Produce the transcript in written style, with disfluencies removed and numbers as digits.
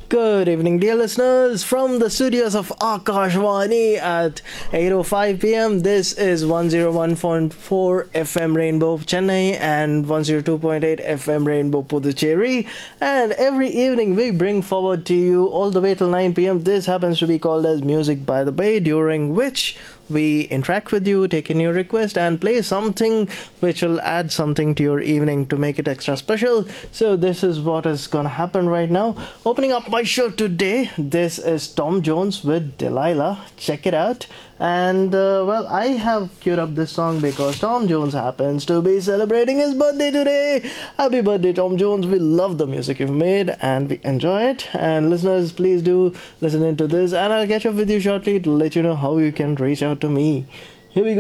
Good evening, dear listeners, from the studios of Akashvani at 8:05 p.m. This is 101.4 FM Rainbow Chennai and 102.8 FM Rainbow Puducherry. And every evening we bring forward to you all the way till 9 p.m. This happens to be called as Music by the Bay, during which we interact with you, take in your request, and play something which will add something to your evening to make it extra special. So, this is what is gonna happen right now. Opening up my show today, this is Tom Jones with Delilah. Check it out. And well, I have queued up this song because Tom Jones happens to be celebrating his birthday today. Happy birthday, Tom Jones. We love the music you've made and we enjoy it. And listeners, please do listen into this. And I'll catch up with you shortly to let you know how you can reach out to me. Here we go.